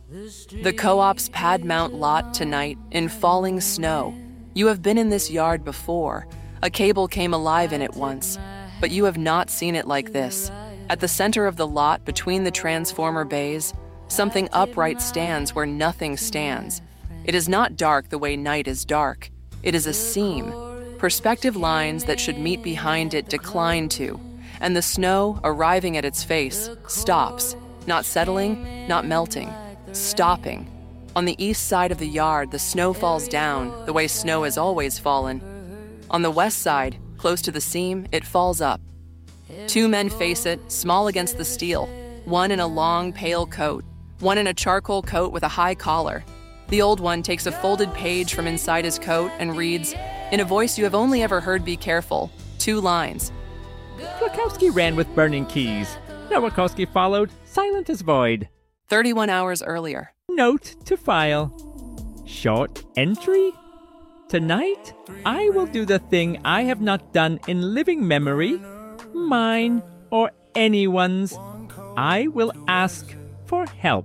The co-op's Pad Mount lot tonight in falling snow. You have been in this yard before. A cable came alive in it once, but you have not seen it like this. At the center of the lot, between the transformer bays, something upright stands where nothing stands. It is not dark the way night is dark. It is a seam. Perspective lines that should meet behind it decline to, and the snow, arriving at its face, stops, not settling, not melting, stopping. On the east side of the yard, the snow falls down the way snow has always fallen. On the west side, close to the seam, it falls up. Two men face it, small against the steel, one in a long, pale coat, one in a charcoal coat with a high collar. The old one takes a folded page from inside his coat and reads, in a voice you have only ever heard be careful, 2 lines. Flakowski ran with burning keys. Nowakowski followed, silent as void. 31 hours earlier. Note to file. Short entry? Tonight, I will do the thing I have not done in living memory, mine or anyone's. I will ask for help.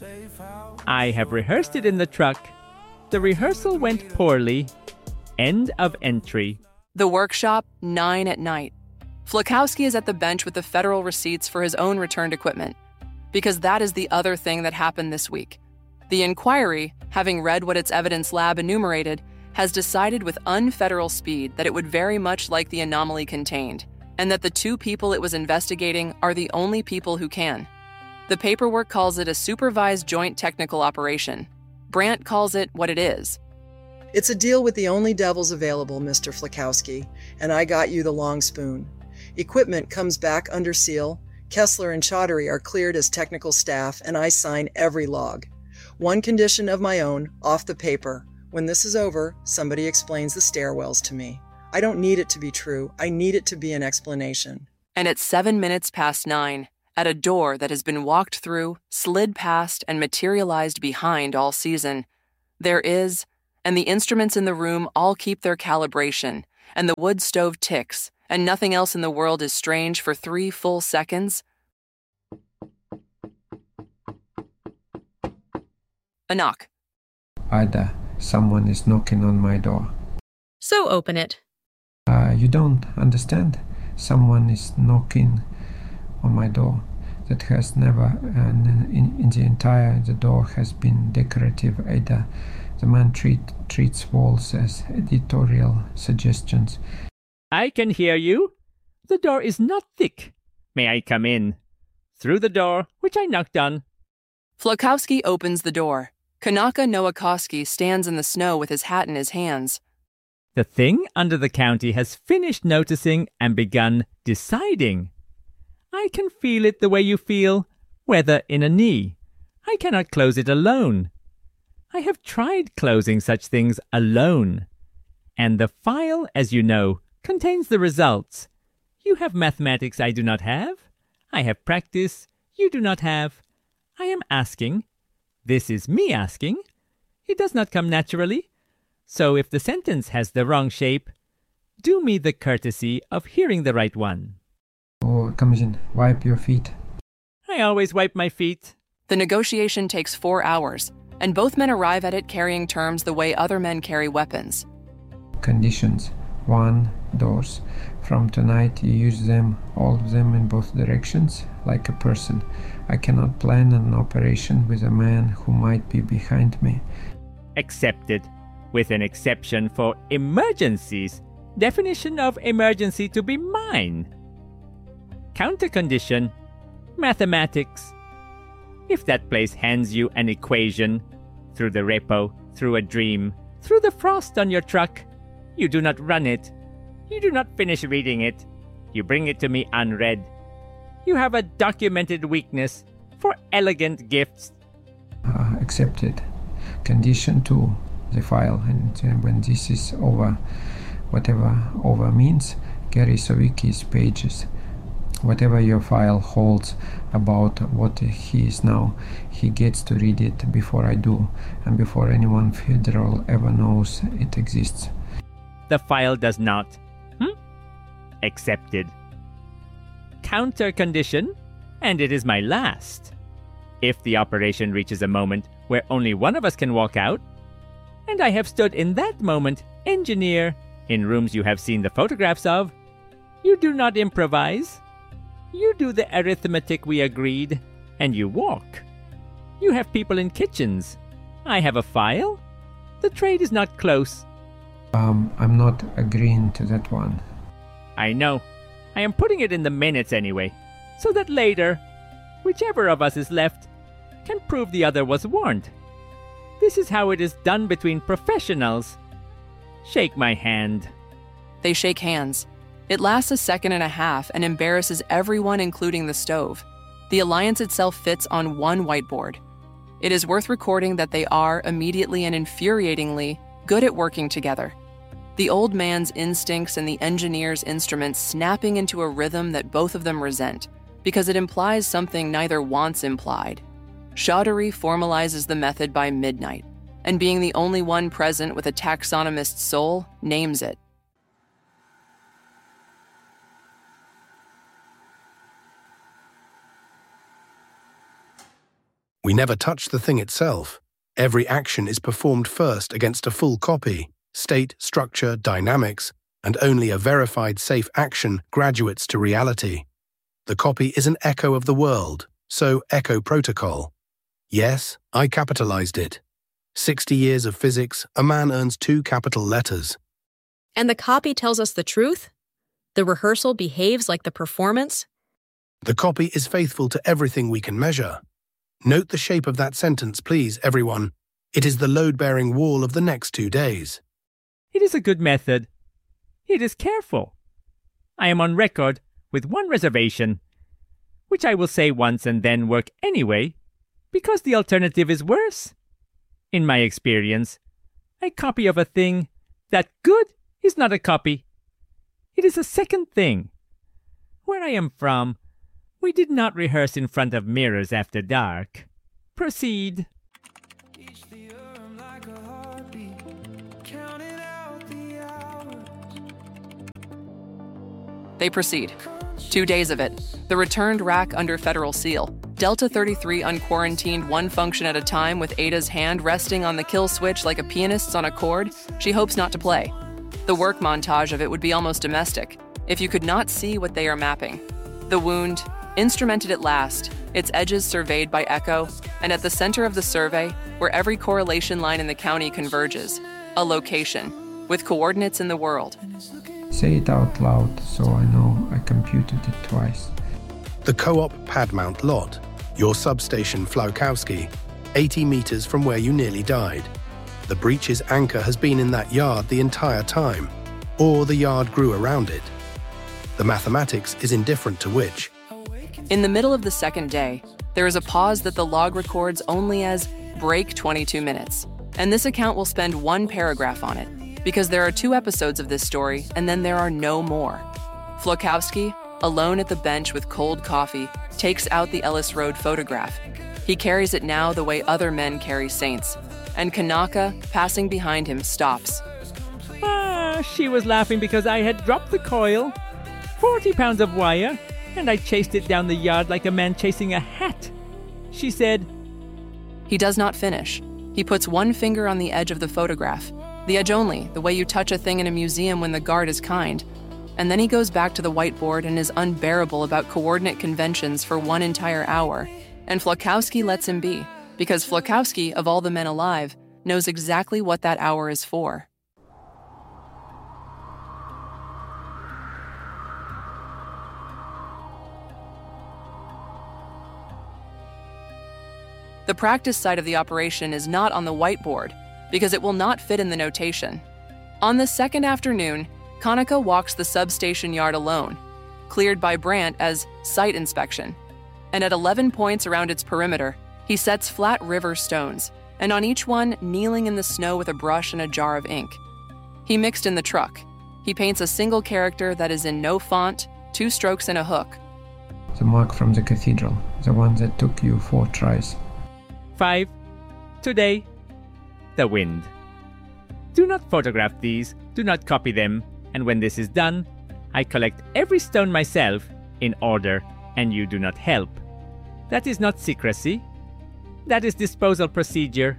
I have rehearsed it in the truck. The rehearsal went poorly. End of entry. The workshop, 9 at night. Flakowski is at the bench with the federal receipts for his own returned equipment, because that is the other thing that happened this week. The inquiry, having read what its evidence lab enumerated, has decided with unfederal speed that it would very much like the anomaly contained, and that the 2 people it was investigating are the only people who can. The paperwork calls it a supervised joint technical operation. Brandt calls it what it is. It's a deal with the only devils available, Mr. Flakowski, and I got you the long spoon. Equipment comes back under seal, Kessler and Chaudhary are cleared as technical staff, and I sign every log. One condition of my own, off the paper. When this is over, somebody explains the stairwells to me. I don't need it to be true. I need it to be an explanation. And at 7 minutes past 9, at a door that has been walked through, slid past, and materialized behind all season, there is, and the instruments in the room all keep their calibration, and the wood stove ticks, and nothing else in the world is strange for 3 full seconds. A knock. Ida, someone is knocking on my door. So open it. You don't understand? Someone is knocking on my door. That has never, in the entire, the door has been decorative. Ada, the man treats walls as editorial suggestions. I can hear you. The door is not thick. May I come in? Through the door, which I knocked on. Flakowski opens the door. Kanaka Nowakowski stands in the snow with his hat in his hands. The thing under the county has finished noticing and begun deciding. I can feel it the way you feel, whether in a knee. I cannot close it alone. I have tried closing such things alone. And the file, as you know, contains the results. You have mathematics I do not have. I have practice you do not have. I am asking. This is me asking. It does not come naturally. So if the sentence has the wrong shape, do me the courtesy of hearing the right one. Oh, comes in. Wipe your feet. I always wipe my feet. The negotiation takes 4 hours, and both men arrive at it carrying terms the way other men carry weapons. Conditions. 1. Doors. From tonight you use them, all of them in both directions, like a person. I cannot plan an operation with a man who might be behind me. Accepted. With an exception for emergencies. Definition of emergency to be mine. Counter condition. Mathematics. If that place hands you an equation, through the repo, through a dream, through the frost on your truck, you do not run it. You do not finish reading it. You bring it to me unread. You have a documented weakness for elegant gifts. Accepted. Condition 2. The file. And when this is over, whatever over means, Gary Sawicki's pages. Whatever your file holds about what he is now, he gets to read it before I do, and before anyone federal ever knows it exists. The file does not. Accepted. Counter condition, and it is my last. If the operation reaches a moment where only one of us can walk out. And I have stood in that moment, engineer, in rooms you have seen the photographs of. You do not improvise. You do the arithmetic we agreed, and you walk. You have people in kitchens. I have a file. The trade is not close. I'm not agreeing to that one. I know. I am putting it in the minutes anyway, so that later, whichever of us is left can prove the other was warned. This is how it is done between professionals. Shake my hand. They shake hands. It lasts a second and a half and embarrasses everyone, including the stove. The alliance itself fits on one whiteboard. It is worth recording that they are, immediately and infuriatingly, good at working together. The old man's instincts and the engineer's instruments snapping into a rhythm that both of them resent, because it implies something neither wants implied. Chaudhary formalizes the method by midnight, and being the only one present with a taxonomist's soul, names it. We never touch the thing itself. Every action is performed first against a full copy. State, structure, dynamics, and only a verified safe action graduates to reality. The copy is an echo of the world, so echo protocol. Yes, I capitalized it. 60 years of physics, a man earns 2 capital letters. And the copy tells us the truth? The rehearsal behaves like the performance? The copy is faithful to everything we can measure. Note the shape of that sentence, please, everyone. It is the load-bearing wall of the next 2 days. It is a good method. It is careful. I am on record with one reservation, which I will say once and then work anyway, because the alternative is worse. In my experience, a copy of a thing that good is not a copy. It is a second thing. Where I am from, we did not rehearse in front of mirrors after dark. Proceed. They proceed. 2 days of it. The returned rack under federal seal. Delta 33 unquarantined one function at a time with Ada's hand resting on the kill switch like a pianist's on a chord she hopes not to play. The work montage of it would be almost domestic if you could not see what they are mapping. The wound, instrumented at last, its edges surveyed by echo, and at the center of the survey, where every correlation line in the county converges, a location, with coordinates in the world. Say it out loud so I know I computed it twice. The Co-op pad mount lot, your substation Flakowski, 80 meters from where you nearly died. The breach's anchor has been in that yard the entire time, or the yard grew around it. The mathematics is indifferent to which. In the middle of the second day, there is a pause that the log records only as break 22 minutes, and this account will spend 1 paragraph on it, because there are 2 episodes of this story and then there are no more. Flakowski, alone at the bench with cold coffee, takes out the Ellis Road photograph. He carries it now the way other men carry saints, and Kanaka, passing behind him, stops. She was laughing because I had dropped the coil, 40 pounds of wire, and I chased it down the yard like a man chasing a hat. She said. He does not finish. He puts one finger on the edge of the photograph, the edge only, the way you touch a thing in a museum when the guard is kind. And then he goes back to the whiteboard and is unbearable about coordinate conventions for 1 entire hour. And Flakowski lets him be, because Flakowski, of all the men alive, knows exactly what that hour is for. The practice side of the operation is not on the whiteboard, because it will not fit in the notation. On the second afternoon, Kanaka walks the substation yard alone, cleared by Brandt as site inspection. And at 11 points around its perimeter, he sets flat river stones, and on each one, kneeling in the snow with a brush and a jar of ink. He mixed in the truck. He paints a single character that is in no font, 2 strokes and a hook. The mark from the cathedral, the one that took you 4 tries. 5. Today. The wind. Do not photograph these, do not copy them, and when this is done, I collect every stone myself in order, and you do not help. That is not secrecy. That is disposal procedure.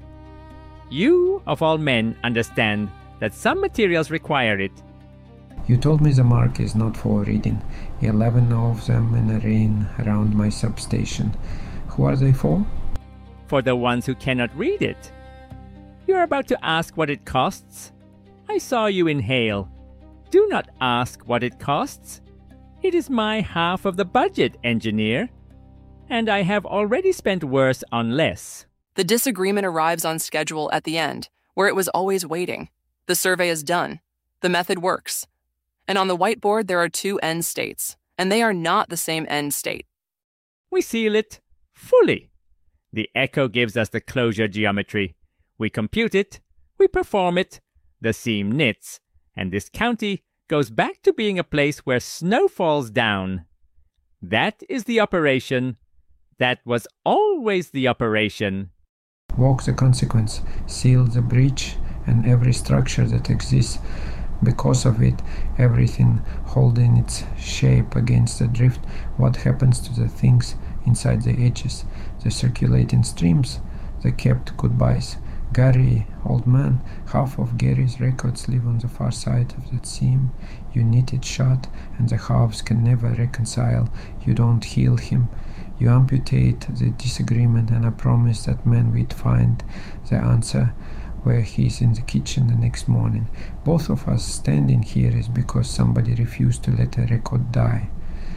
You, of all men, understand that some materials require it. You told me the mark is not for reading. 11 of them in a ring around my substation. Who are they for? For the ones who cannot read it. You're about to ask what it costs? I saw you inhale. Do not ask what it costs. It is my half of the budget, engineer. And I have already spent worse on less. The disagreement arrives on schedule at the end, where it was always waiting. The survey is done. The method works. And on the whiteboard there are two end states, and they are not the same end state. We seal it fully. The echo gives us the closure geometry. We compute it, we perform it, the seam knits, and this county goes back to being a place where snow falls down. That is the operation. That was always the operation. Walk the consequence, seal the breach, and every structure that exists because of it, everything holding its shape against the drift. What happens to the things inside the edges, the circulating streams, the kept goodbyes? Gary, old man, half of Gary's records live on the far side of that seam. You knit it shut, and the halves can never reconcile. You don't heal him. You amputate the disagreement, and I promise that man we'd find the answer where he's in the kitchen the next morning. Both of us standing here is because somebody refused to let a record die.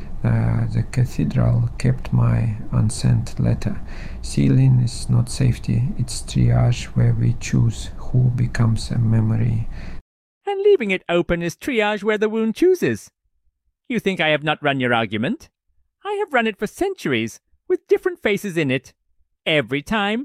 The cathedral kept my unsent letter. Sealing is not safety, it's triage where we choose who becomes a memory. And leaving it open is triage where the wound chooses. You think I have not run your argument? I have run it for centuries, with different faces in it. Every time,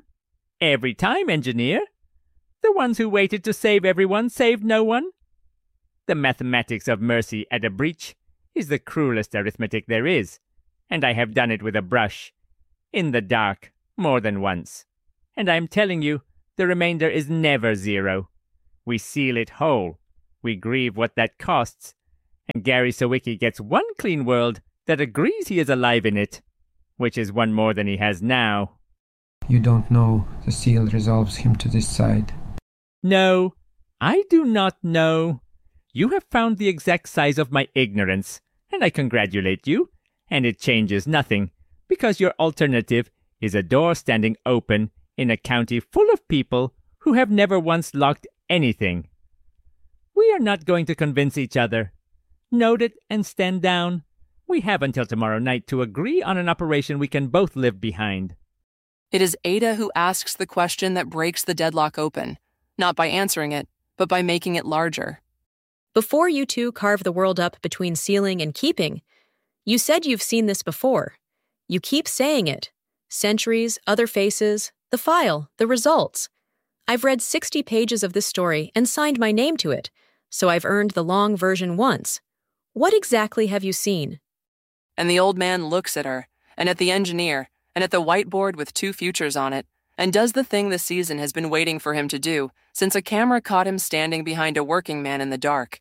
engineer. The ones who waited to save everyone saved no one. The mathematics of mercy at a breach is the cruelest arithmetic there is, and I have done it with a brush, in the dark, more than once. And I am telling you, the remainder is never zero. We seal it whole. We grieve what that costs, and Gary Sawicki gets one clean world that agrees he is alive in it, which is one more than he has now. You don't know the seal resolves him to this side. No, I do not know. You have found the exact size of my ignorance, and I congratulate you, and it changes nothing, because your alternative is a door standing open in a county full of people who have never once locked anything. We are not going to convince each other. Note it and stand down. We have until tomorrow night to agree on an operation we can both live behind. It is Ada who asks the question that breaks the deadlock open, not by answering it, but by making it larger. Before you two carve the world up between sealing and keeping, you said you've seen this before. You keep saying it. Centuries, other faces, the file, the results. I've read 60 pages of this story and signed my name to it, so I've earned the long version once. What exactly have you seen? And the old man looks at her, and at the engineer, and at the whiteboard with two futures on it, and does the thing the season has been waiting for him to do, since a camera caught him standing behind a working man in the dark.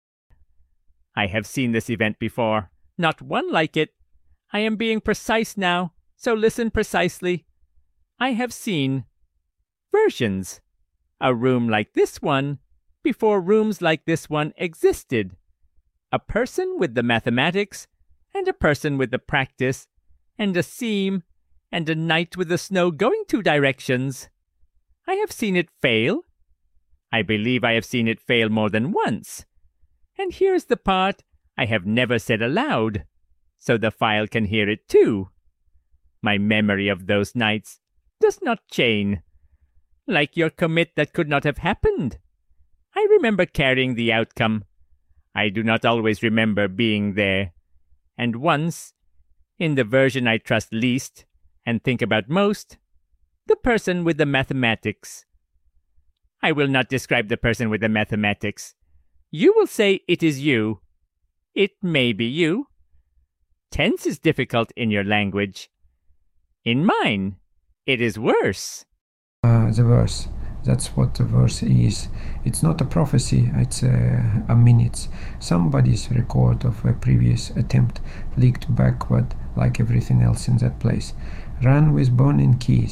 I have seen this event before, not one like it. I am being precise now, so listen precisely. I have seen versions. A room like this one, before rooms like this one existed. A person with the mathematics, and a person with the practice, and a seam, and a night with the snow going two directions. I have seen it fail. I believe I have seen it fail more than once. And here's the part I have never said aloud, so the file can hear it too. My memory of those nights does not chain, like your commit that could not have happened. I remember carrying the outcome. I do not always remember being there. And once, in the version I trust least and think about most, the person with the mathematics. I will not describe the person with the mathematics. You will say it is you. It may be you. Tense is difficult in your language. In mine, it is worse. The verse. That's what the verse is. It's not a prophecy, it's a minute. Somebody's record of a previous attempt leaked backward like everything else in that place. Ran with burning keys.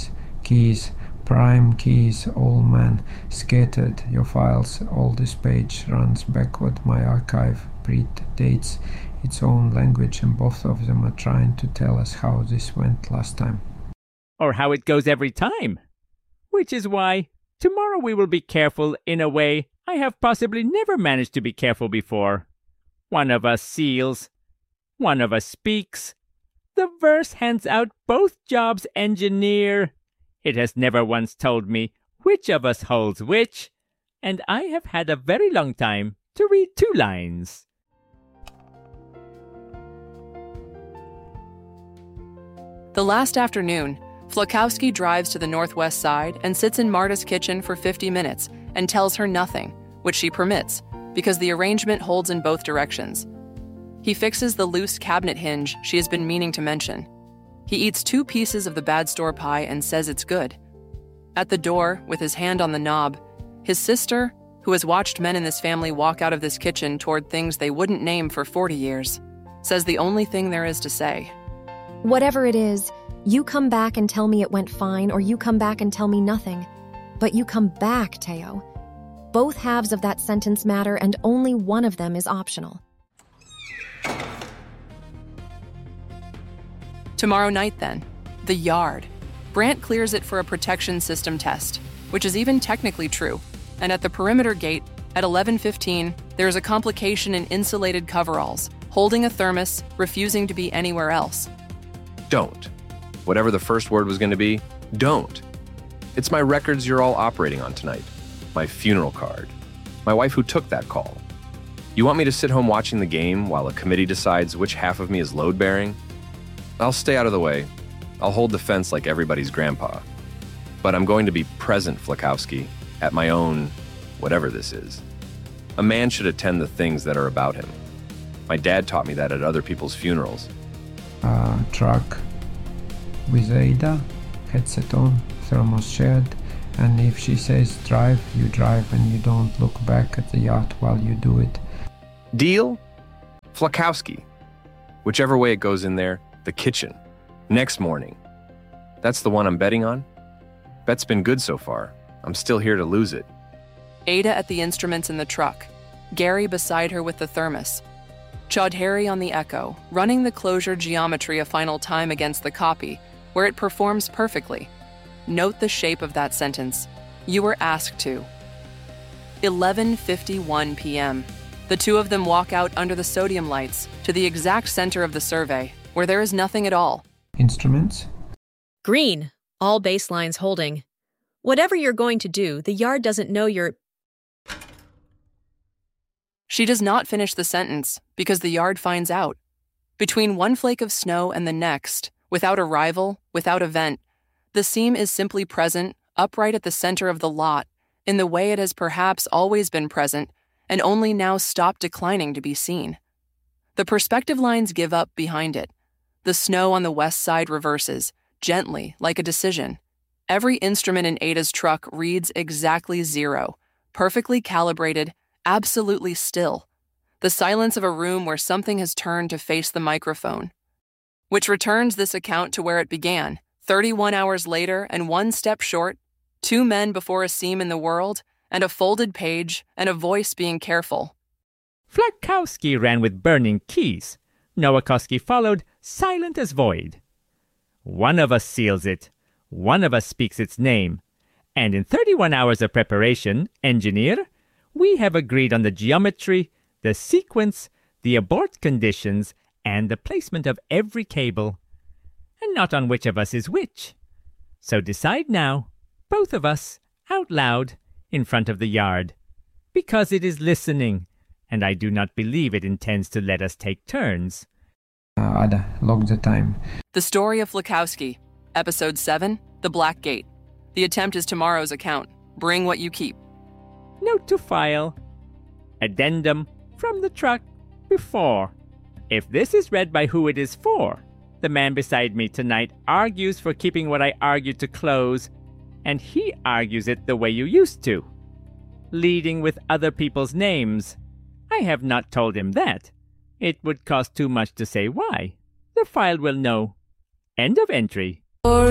keys, prime keys, all man, scattered your files. All this page runs backward. My archive predates its own language, and both of them are trying to tell us how this went last time. Or how it goes every time. Which is why tomorrow we will be careful in a way I have possibly never managed to be careful before. One of us seals. One of us speaks. The verse hands out both jobs, engineer. It has never once told me which of us holds which, and I have had a very long time to read 2 lines. The last afternoon, Flakowski drives to the northwest side and sits in Marta's kitchen for 50 minutes and tells her nothing, which she permits, because the arrangement holds in both directions. He fixes the loose cabinet hinge she has been meaning to mention. He eats 2 pieces of the bad store pie and says it's good. At the door, with his hand on the knob, his sister, who has watched men in this family walk out of this kitchen toward things they wouldn't name for 40 years, says the only thing there is to say. Whatever it is, you come back and tell me it went fine, or you come back and tell me nothing. But you come back, Teo. Both halves of that sentence matter, and only one of them is optional. Tomorrow night, then, the yard. Brant clears it for a protection system test, which is even technically true. And at the perimeter gate, at 11:15, there is a complication in insulated coveralls, holding a thermos, refusing to be anywhere else. Don't. Whatever the first word was going to be, don't. It's my records you're all operating on tonight. My funeral card. My wife who took that call. You want me to sit home watching the game while a committee decides which half of me is load-bearing? I'll stay out of the way. I'll hold the fence like everybody's grandpa. But I'm going to be present, Flakowski, at my own whatever this is. A man should attend the things that are about him. My dad taught me that at other people's funerals. Truck with Ada, headset on, thermos shared, and if she says drive, you drive and you don't look back at the yacht while you do it. Deal? Flakowski. Whichever way it goes in there, the kitchen. Next morning. That's the one I'm betting on? Bet's been good so far. I'm still here to lose it. Ada at the instruments in the truck. Gary beside her with the thermos. Chaudhary on the echo, running the closure geometry a final time against the copy, where it performs perfectly. Note the shape of that sentence. You were asked to. 11:51 p.m. The 2 of them walk out under the sodium lights to the exact center of the survey, where there is nothing at all. Instruments? Green, all baselines holding. Whatever you're going to do, the yard doesn't know you're... She does not finish the sentence because the yard finds out. Between one flake of snow and the next, without a rival, without a vent, the seam is simply present, upright at the center of the lot, in the way it has perhaps always been present, and only now stopped declining to be seen. The perspective lines give up behind it. The snow on the west side reverses, gently, like a decision. Every instrument in Ada's truck reads exactly 0, perfectly calibrated, absolutely still. The silence of a room where something has turned to face the microphone. Which returns this account to where it began, 31 hours later and 1 step short, 2 men before a seam in the world, and a folded page, and a voice being careful. Flakowski ran with burning keys. Nowakowski followed, silent as void. One of us seals it. One of us speaks its name. And in 31 hours of preparation, engineer, we have agreed on the geometry, the sequence, the abort conditions, and the placement of every cable. And not on which of us is which. So decide now, both of us, out loud, in front of the yard. Because it is listening, and I do not believe it intends to let us take turns. Ada, log the time. The Story of Flakowski, Episode 7, The Black Gate. The attempt is tomorrow's account. Bring what you keep. Note to file. Addendum from the truck before. If this is read by who it is for, the man beside me tonight argues for keeping what I argued to close, and he argues it the way you used to, leading with other people's names. I have not told him that. It would cost too much to say why. The file will know. End of entry.